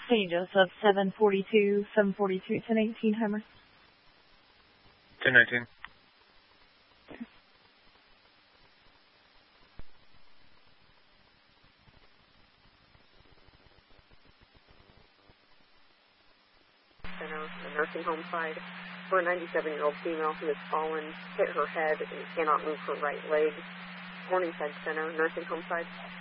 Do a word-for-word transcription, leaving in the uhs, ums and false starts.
Saint Joseph, seven forty-two, seven forty-two, ten eighteen, Heimer. ten nineteen. Center, the nursing home side, for a ninety-seven-year-old female who has fallen, hit her head, and cannot move her right leg. Morningside Center, nursing home side.